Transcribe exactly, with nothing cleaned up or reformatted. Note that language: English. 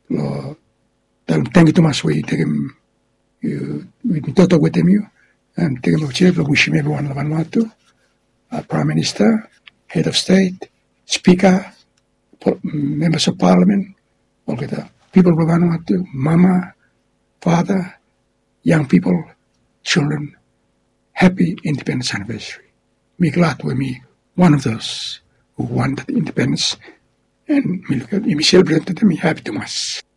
lo thank you too much we take him you we talk with him you and take him to wish him everyone of Vanuatu, uh, Prime Minister, Head of State, Speaker, members of Parliament, all the people of Vanuatu, Mama, Father, young people, children, happy independence anniversary. Me glad with me, one of those who wanted independence, and me celebrated me happy to us.